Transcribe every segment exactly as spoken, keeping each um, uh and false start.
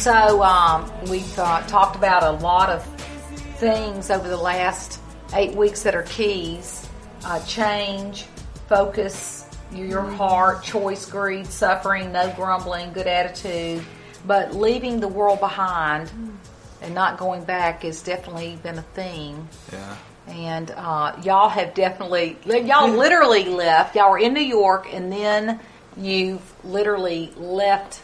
So um, we've uh, talked about a lot of things over the last eight weeks that are keys. Uh, change, focus, your heart, choice, greed, suffering, no grumbling, good attitude. But leaving the world behind and not going back has definitely been a theme. Yeah. And uh, y'all have definitely, y'all literally left. Y'all were in New York, and then you've literally left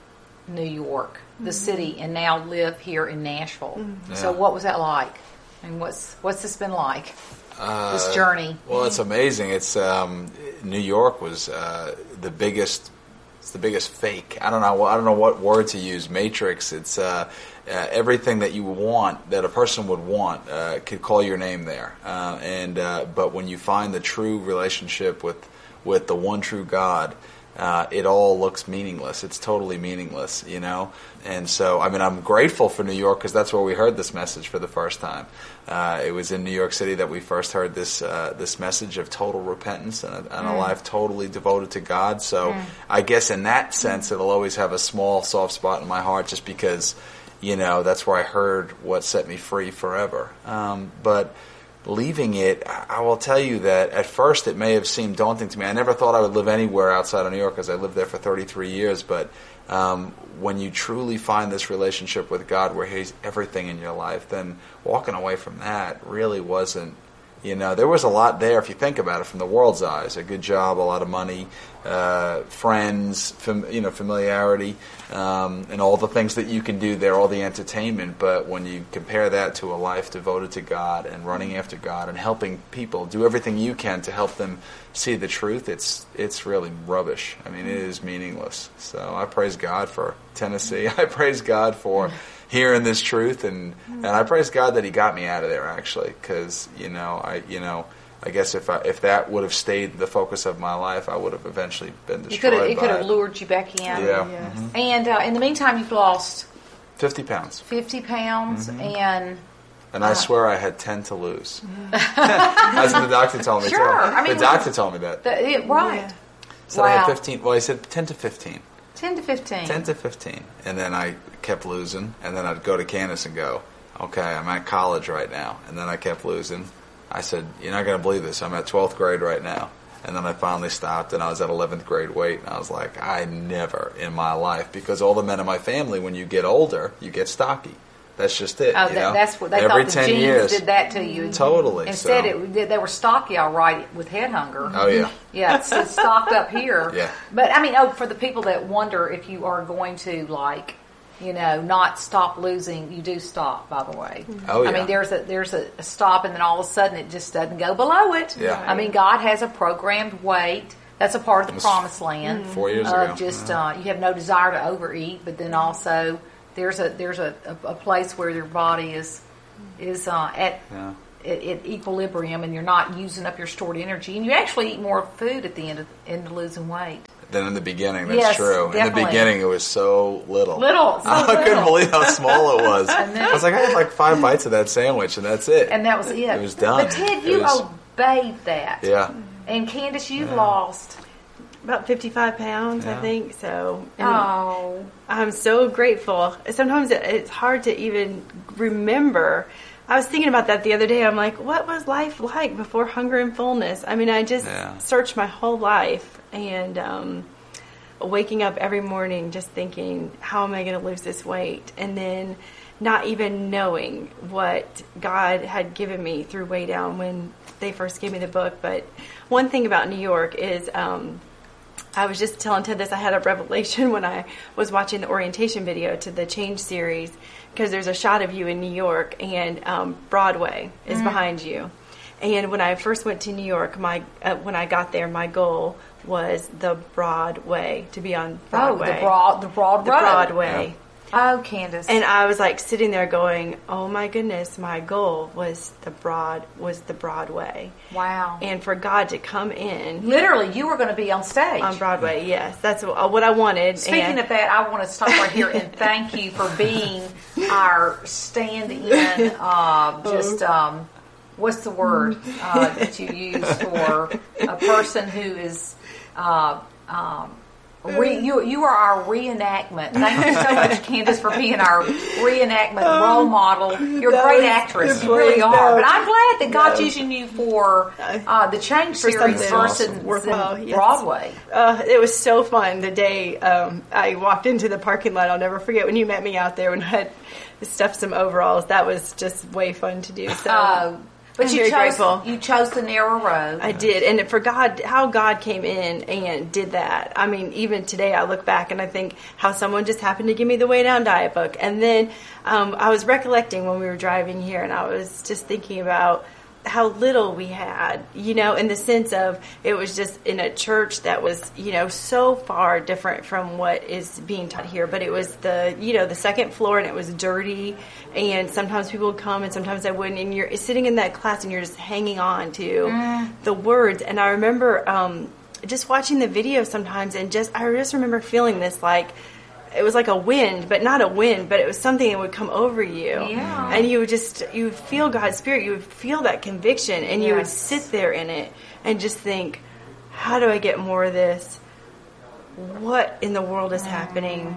New York, the mm-hmm. city, and now live here in Nashville. Mm-hmm. So Yeah. what was that like? And what's what's this been like? Uh, this journey. Well, it's amazing. It's um, New York was uh, the biggest. It's the biggest fake. I don't know. I don't know what word to use. Matrix. It's uh, uh, everything that you want, that a person would want, uh, could call your name there. Uh, and uh, but when you find the true relationship with with the one true God, uh, it all looks meaningless. It's totally meaningless, you know. And so, I mean, I'm grateful for New York because that's where we heard this message for the first time. Uh, it was in New York City that we first heard this uh, this message of total repentance and a, and Mm. a life totally devoted to God. So Mm. I guess in that sense, it'll always have a small soft spot in my heart just because, you know, that's where I heard what set me free forever. Um, but leaving it, I will tell you that at first it may have seemed daunting to me. I never thought I would live anywhere outside of New York because I lived there for thirty-three years. But um, when you truly find this relationship with God where He's everything in your life, then walking away from that really wasn't, you know, there was a lot there if you think about it from the world's eyes. A good job, a lot of money, uh, friends, fam- you know, familiarity, um, and all the things that you can do there, all the entertainment. But when you compare that to a life devoted to God and running after God and helping people, do everything you can to help them see the truth, it's it's really rubbish. I mean, it is meaningless. So I praise God for Tennessee. I praise God for hearing this truth, and and I praise God that He got me out of there actually, because you know I you know I guess if I, if that would have stayed the focus of my life, I would have eventually been destroyed. It could by have it. lured you back in. Yeah. Yes. Mhm. And uh, in the meantime, you've lost fifty pounds, fifty pounds, Mhm. and and I swear I had ten to lose. That's what the doctor told me. Sure, too. I mean, the doctor told me that. the, it, right, Yeah. Said I had wow. fifteen. Well, he said ten to fifteen. ten to fifteen. ten to fifteen. And then I kept losing. And then I'd go to Candace and go, okay, I'm at college right now. And then I kept losing. I said, you're not going to believe this. I'm at twelfth grade right now. And then I finally stopped, and I was at eleventh grade weight. And I was like, I never in my life, because all the men in my family, when you get older, you get stocky. That's just it. Oh, you that, know? that's what they Every thought the ten genes years. did that to you. Totally. Instead, so. it, they were stocky, all right, with head hunger. Oh, yeah. Yeah, it's, it's stocked up here. Yeah. But, I mean, oh, for the people that wonder if you are going to, like, you know, not stop losing, you do stop, by the way. Oh, yeah. I mean, there's a there's a, a stop, and then all of a sudden it just doesn't go below it. Yeah. I mean, God has a programmed weight. That's a part of the promised land. Four years of ago. Just, Yeah. uh, you have no desire to overeat, but then also there's a there's a, a, a place where your body is is uh, at, Yeah. at at equilibrium, and you're not using up your stored energy, and you actually eat more food at the end of end of losing weight. Then in the beginning, that's Yes, true. In the definitely. beginning, it was so little. Little, so I couldn't little. believe how small it was. And then- I was like, I had like five bites of that sandwich, and that's it. And that was it. It was done. But Ted, It you was- obeyed that. Yeah. And Candace, you've Yeah. lost. About fifty-five pounds, Yeah. I think. So, and Oh. I'm so grateful. Sometimes it, it's hard to even remember. I was thinking about that the other day. I'm like, what was life like before hunger and fullness? I mean, I just Yeah. searched my whole life, and um, waking up every morning just thinking, how am I going to lose this weight? And then not even knowing what God had given me through Way Down when they first gave me the book. But one thing about New York is, um, I was just telling Ted this, I had a revelation when I was watching the orientation video to the Change series, because there's a shot of you in New York, and um, Broadway is behind you. And when I first went to New York, my uh, when I got there, my goal was the Broadway, to be on Broadway. Oh, the broad, the broad The road. Broadway. Oh, Candace. And I was like sitting there going, "Oh my goodness, my goal was the broad was the Broadway." Wow. And for God to come in Literally, you were going to be on stage. on Broadway, yes, that's what I wanted. Speaking and of that, I want to stop right here and thank you for being our stand-in, uh, just, um, what's the word uh, that you use for a person who is uh, um, Re, you you are our reenactment. Thank you so much, Candace, for being our reenactment um, role model. You're a great actress. You really are. But I'm glad that God's no. using you for uh, the Change for series versus well, yes. Broadway. Uh, it was so fun the day um, I walked into the parking lot. I'll never forget when you met me out there when I had stuffed some overalls. That was just way fun to do. So. Uh, But I'm you very chose, grateful. You chose the narrow road. I did. And for God, how God came in and did that. I mean, even today I look back and I think how someone just happened to give me the Way Down diet book. And then um, I was recollecting when we were driving here and I was just thinking about how little we had, you know, in the sense of it was just in a church that was, you know, so far different from what is being taught here. But it was the, you know, the second floor and it was dirty and sometimes people would come and sometimes they wouldn't. And you're sitting in that class and you're just hanging on to mm. the words. And I remember um, just watching the video sometimes and just, I just remember feeling this like, it was like a wind, but not a wind, but it was something that would come over you. Yeah. And you would just, you would feel God's Spirit, you would feel that conviction, and yes. you would sit there in it and just think, how do I get more of this? What in the world is mm. happening?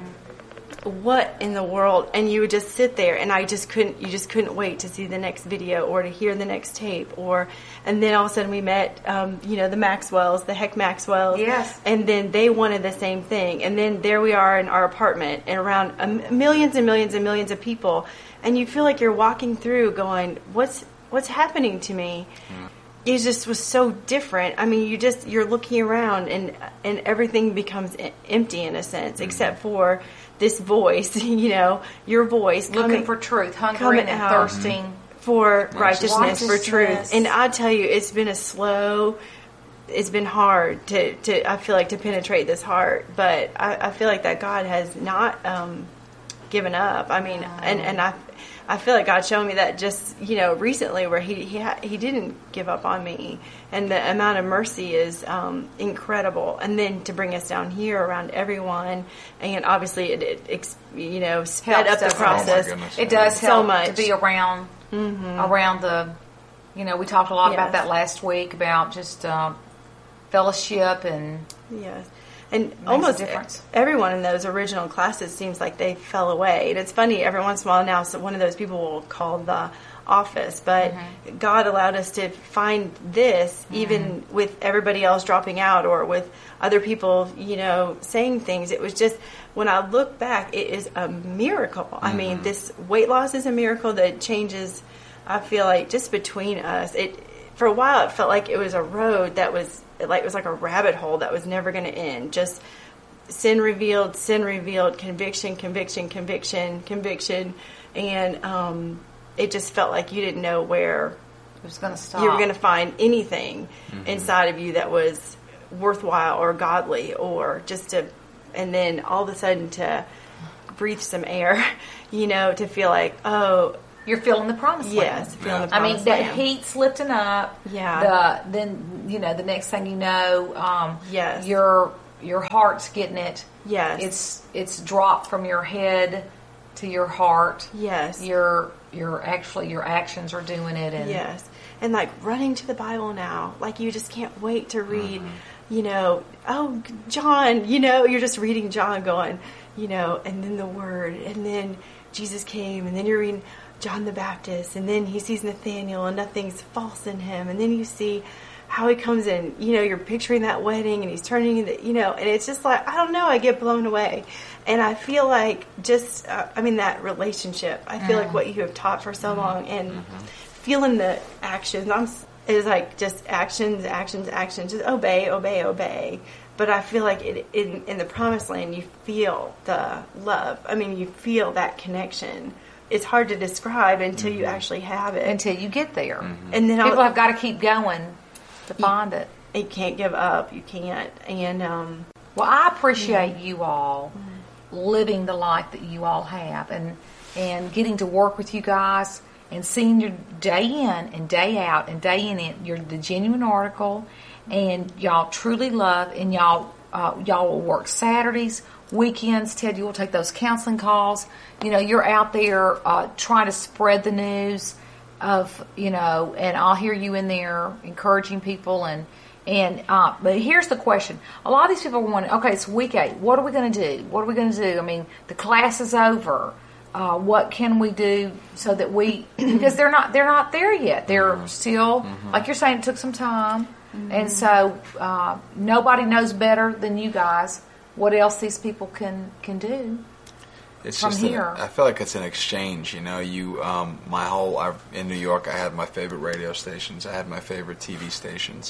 What in the world? And you would just sit there, and I just couldn't, you just couldn't wait to see the next video or to hear the next tape. Or, and then all of a sudden we met, um, you know, the Maxwells, the Heck Maxwells. Yes. And then they wanted the same thing. And then there we are in our apartment and around um, millions and millions and millions of people. And you feel like you're walking through going, what's, what's happening to me? Mm. It just was so different. I mean, you just, you're looking around and, and everything becomes empty in a sense, mm. except for this voice, you know, your voice. Looking coming, for truth, hungering and out, thirsting. For righteousness, righteousness, for truth. And I tell you, it's been a slow, it's been hard to, to I feel like, to penetrate this heart. But I, I feel like that God has not um, given up. I mean, wow. and, and I I feel like God showed me that just, you know, recently where he he, ha- he didn't give up on me. And the amount of mercy is um, incredible. And then to bring us down here around everyone, and obviously it, it, it you know, sped Helps up the process. Oh it does so help much to be around, mm-hmm. around the, you know, we talked a lot yes. about that last week about just uh, fellowship and yes. And almost everyone in those original classes seems like they fell away. And it's funny, every once in a while now, so one of those people will call the office. But mm-hmm. God allowed us to find this, mm-hmm. even with everybody else dropping out or with other people, you know, saying things. It was just, when I look back, it is a miracle. Mm-hmm. I mean, this weight loss is a miracle that changes, I feel like, just between us. It for a while, it felt like it was a road that was, like it was like a rabbit hole that was never going to end. Just sin revealed, sin revealed, conviction, conviction, conviction, conviction, and um, it just felt like you didn't know where it was going to stop. You were going to find anything mm-hmm. inside of you that was worthwhile or godly, or just to, and then all of a sudden to breathe some air, you know, to feel like, oh. You're feeling the promised land. Yes, feeling the promised land. I mean, land. the heat's lifting up. Yeah. The then you know the next thing you know, um, yes, your your heart's getting it. Yes. It's it's dropped from your head to your heart. Yes. Your your actually your actions are doing it. And yes. And like running to the Bible now, like you just can't wait to read. Mm-hmm. You know, oh John, you know, you're just reading John, going, you know, and then the Word, and then Jesus came, and then you're reading John the Baptist, and then he sees Nathaniel and nothing's false in him, and then you see how he comes in, you know, you're picturing that wedding and he's turning into, you know, and it's just like, I don't know, I get blown away. And I feel like just, uh, I mean, that relationship, I feel mm. like what you have taught for so mm-hmm. long, and mm-hmm. feeling the actions, I'm, is like just actions, actions, actions, just obey, obey, obey. But I feel like it, in, in the promised land, you feel the love. I mean, you feel that connection. It's hard to describe until mm-hmm. you actually have it. Until you get there. Mm-hmm. And then people I'll, have got to keep going to find you, it. You can't give up. You can't. And um, well, I appreciate mm-hmm. you all mm-hmm. living the life that you all have, and and getting to work with you guys and seeing you day in and day out and day in it. You're the genuine article, and y'all truly love, and y'all uh, y'all will work Saturdays, weekends. Ted, you will take those counseling calls. You know, you're out there uh, trying to spread the news of, you know, and I'll hear you in there encouraging people and And uh, but here's the question: a lot of these people are wondering, okay, it's week eight. What are we going to do? What are we going to do? I mean, the class is over. Uh, what can we do so that we? Because they're not they're not there yet. They're mm-hmm. still mm-hmm. like you're saying. It took some time, mm-hmm. and so uh, nobody knows better than you guys what else these people can can do. It's from just here. An, I feel like it's an exchange. You know, you um, my whole I, in New York, I had my favorite radio stations. I had my favorite T V stations.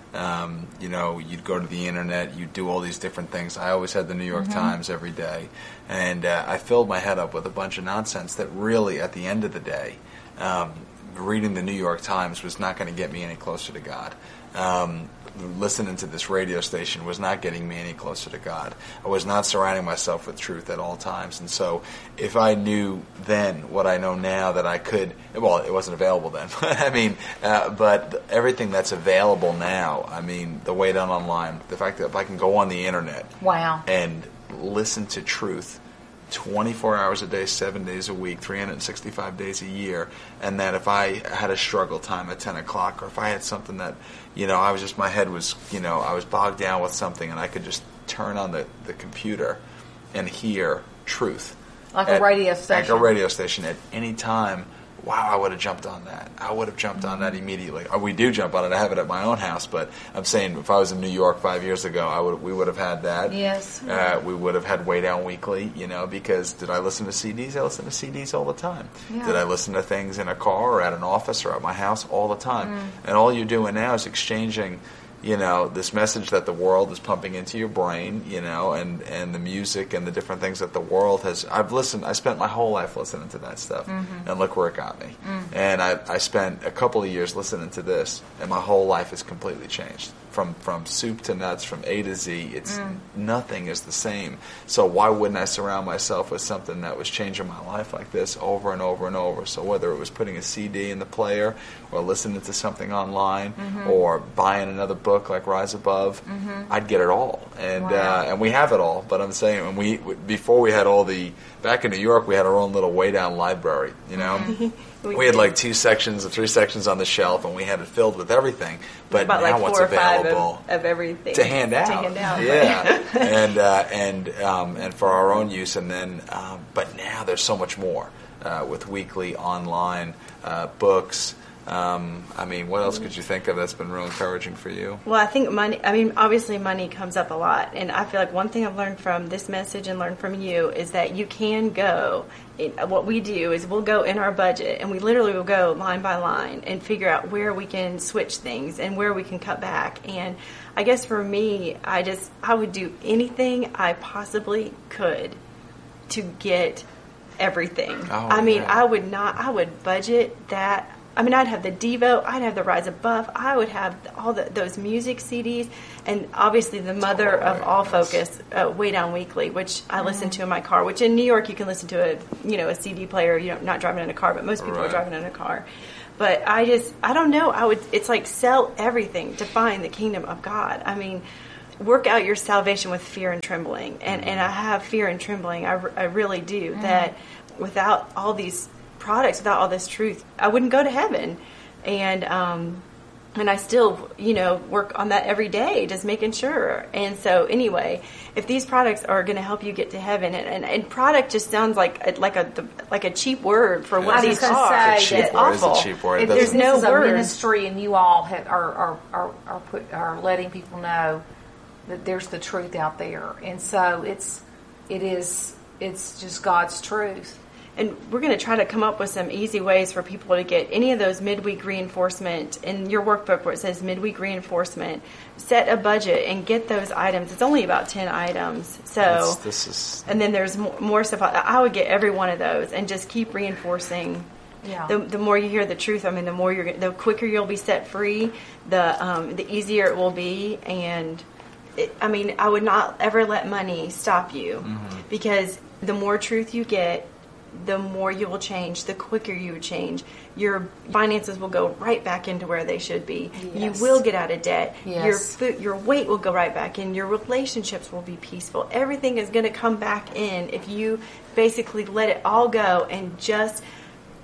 Um, you know, you'd go to the internet, you'd do all these different things. I always had the New York mm-hmm. Times every day. And uh, I filled my head up with a bunch of nonsense that really, at the end of the day, um, reading the New York Times was not going to get me any closer to God. Um, listening to this radio station was not getting me any closer to God. I was not surrounding myself with truth at all times. And so if I knew then what I know now that I could, well, it wasn't available then. I mean, uh, but everything that's available now, I mean, the way down online, the fact that if I can go on the internet wow. and listen to truth twenty-four hours a day, seven days a week, three hundred sixty-five days a year, and that if I had a struggle time at ten o'clock, or if I had something that, you know, I was just, my head was, you know, I was bogged down with something, and I could just turn on the, the computer and hear truth. Like at, a radio station. Like a radio station at any time. Wow, I would have jumped on that. I would have jumped mm-hmm. on that immediately. Or we do jump on it. I have it at my own house, but I'm saying if I was in New York five years ago, I would we would have had that. Yes. Uh, we would have had Way Down Weekly, you know, because did I listen to C Ds? I listen to C Ds all the time. Yeah. Did I listen to things in a car or at an office or at my house? All the time. Mm. And all you're doing now is exchanging, you know, this message that the world is pumping into your brain, you know, and, and the music and the different things that the world has. I've listened, I spent my whole life listening to that stuff, mm-hmm. and look where it got me. Mm-hmm. And I, I spent a couple of years listening to this, and my whole life has completely changed. From from soup to nuts, from A to Z, it's mm. nothing is the same. So why wouldn't I surround myself with something that was changing my life like this over and over and over? So whether it was putting a C D in the player, or listening to something online, mm-hmm. or buying another book like Rise Above, mm-hmm. I'd get it all. And wow. uh, and we have it all. But I'm saying, when we before we had all the back in New York, we had our own little Way Down library. You know. Mm-hmm. We, we had like two sections or three sections on the shelf, and we had it filled with everything. But about now like what's four or available five of, of everything to hand out? To hand out. Yeah, and uh, and um, and for our own use, and then um, but now there's so much more uh, with weekly online uh, books. Um, I mean, what else could you think of that's been real encouraging for you? Well, I think money, I mean, obviously money comes up a lot. And I feel like one thing I've learned from this message and learned from you is that you can go, it, what we do is we'll go in our budget, and we literally will go line by line and figure out where we can switch things and where we can cut back. And I guess for me, I just, I would do anything I possibly could to get everything. Oh, I mean, yeah. I would not, I would budget that. I mean, I'd have the Devo, I'd have the Rise Above, I would have all the, those music C Ds, and obviously the mother oh, of all yes. focus, uh, Way Down Weekly, which I mm-hmm. listen to in my car. Which in New York you can listen to a you know a C D player, you know, not driving in a car, but most people right. are driving in a car. But I just, I don't know. I would. It's like sell everything to find the kingdom of God. I mean, work out your salvation with fear and trembling, and and I have fear and trembling. I, I really do. Mm-hmm. That without all these products, without all this truth, I wouldn't go to heaven. And um and I still, you know, work on that every day, just making sure. And so anyway, if these products are going to help you get to heaven, and, and, and product just sounds like a, like a like a cheap word for what these are. It's it's awful. It's a cheap word. If there's no this is word. a ministry, and you all have, are are are are, put, are letting people know that there's the truth out there, and so it's it is it's just God's truth. And we're going to try to come up with some easy ways for people to get any of those midweek reinforcement. In your workbook where it says midweek reinforcement, set a budget and get those items. It's only about ten items. So, That's, this is... And then there's more, more stuff. I would get every one of those and just keep reinforcing. Yeah. The, the more you hear the truth, I mean, the more you're, the quicker you'll be set free, the um, the easier it will be. And it, I mean, I would not ever let money stop you, mm-hmm. because the more truth you get, the more you will change, the quicker you will change. Your finances will go right back into where they should be. Yes. You will get out of debt. Yes. Your food, your weight will go right back in. Your relationships will be peaceful. Everything is going to come back in if you basically let it all go and just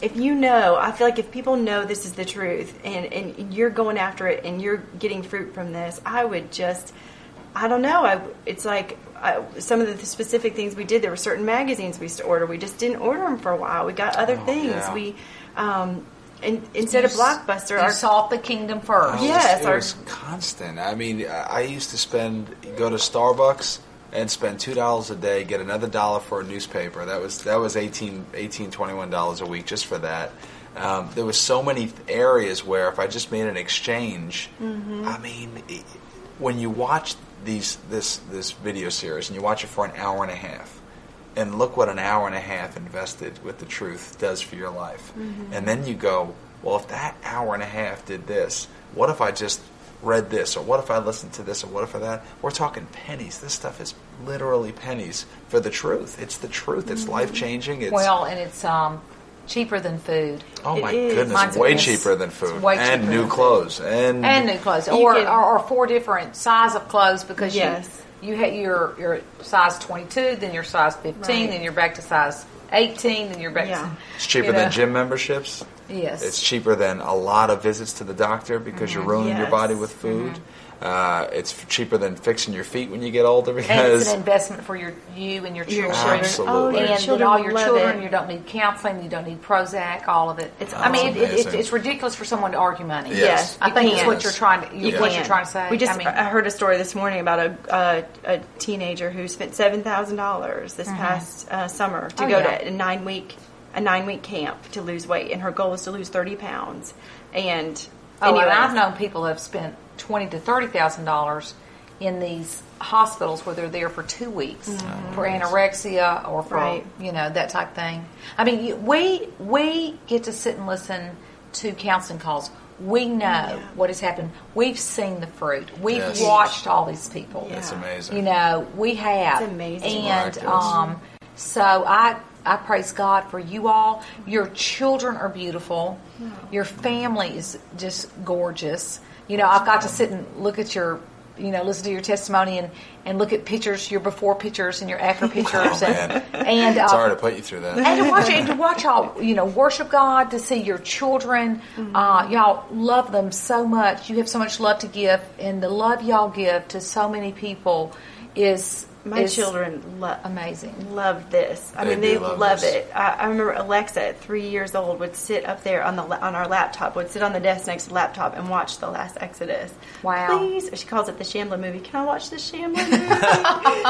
if you know, I feel like if people know this is the truth and, and you're going after it and you're getting fruit from this, I would just, I don't know. I, it's like I, some of the specific things we did, there were certain magazines we used to order. We just didn't order them for a while. We got other Oh, things. yeah. We, um, and instead You of Blockbuster, You our, sought the kingdom first. Oh, Yes, it our- was constant. I mean, I I used to spend go to Starbucks and spend two dollars a day, get another dollar for a newspaper. That was that was eighteen, eighteen, twenty-one dollars a week just for that. Um, there was so many areas where if I just made an exchange, Mm-hmm. I mean, it, when you watch these this this video series and you watch it for an hour and a half, and look what an hour and a half invested with the truth does for your life. Mm-hmm. And then you go, well, if that hour and a half did this, what if I just read this, or what if I listened to this, or what if I that? We're talking pennies. This stuff is literally pennies for the truth. It's the truth. It's Mm-hmm. life changing. It's Well, and it's um, cheaper than food. oh it my is. goodness, Mine's way it's- cheaper than it's food, way and cheaper new than clothes, and And new clothes, You or, can- or or four different size of clothes because Yes. you you had your your size twenty-two, then your size fifteen, Right. then you're back to size eighteen, then you're back Yeah. to it's cheaper you know. than gym memberships. Yes, It's cheaper than a lot of visits to the doctor because you're ruining your Yes. body with food. Uh, it's f- cheaper than fixing your feet when you get older and it's because an investment for your you and your Your children. children. Absolutely. Oh, your And then children all will your love children, it. you don't need counseling, you don't need Prozac, all of it. It's I mean, it, it, amazing. it's, it's ridiculous for someone to argue money. Yes. Yes, I you think that's can't. what you're trying to you, You what can't. you're trying to say. We just I mean, I heard a story this morning about a a, a teenager who spent seven thousand dollars this past uh, summer to Oh, go yeah. to a nine week a nine week camp to lose weight, and her goal was to lose thirty pounds. And oh, and anyways, I've known people who have spent twenty to thirty thousand dollars in these hospitals where they're there for two weeks for anorexia or for Right. you know that type of thing. I mean, you, we we get to sit and listen to counseling calls. We know what has happened. We've seen the fruit. We've Yes. watched all these people. Yeah. it's amazing. You know, we have. It's amazing. And Miraculous. um, so I I praise God for you all. Your children are beautiful. Your family is just gorgeous. You know, I've got to sit and look at your, you know, listen to your testimony and, and look at pictures, your before pictures and your after pictures. Oh, and, man. and uh, Sorry to put you through that. and to watch and to watch y'all, you know, worship God, to see your children, uh, y'all love them so much. You have so much love to give, and the love y'all give to so many people is my is children love amazing. love this. I They mean, do they love love, this. it. I, I remember Alexa at three years old would sit up there on the la- on our laptop, would sit on the desk next to the laptop and watch The Last Exodus. Wow. Please, she calls it the Shambler movie. Can I watch the Shambler movie?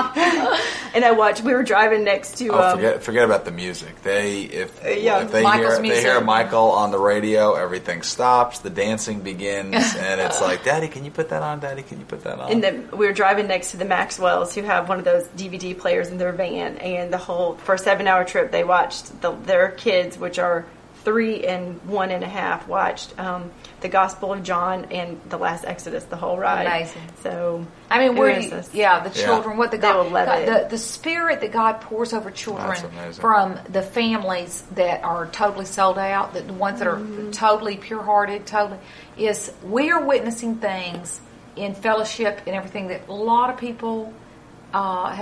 And I watched. We were driving next to. Oh, um, forget forget about the music. They if yeah, if they Michael's hear they hear music. Michael on the radio, everything stops. The dancing begins, and it's like, Daddy, can you put that on? Daddy, can you put that on? And then we were driving next to the Maxwells, who have one of those D V D players in their van. And the whole for a seven-hour trip, they watched the, their kids, which are three and one and a half, watched um, the Gospel of John and the Last Exodus, the whole ride. Amazing. So I mean, it where was do you, this- yeah, the Yeah. children, what the They God, will love God- it. the the spirit that God pours over children That's amazing. from the families that are totally sold out, that the ones that are Mm-hmm. totally pure hearted, totally is we are witnessing things in fellowship and everything that a lot of people uh, have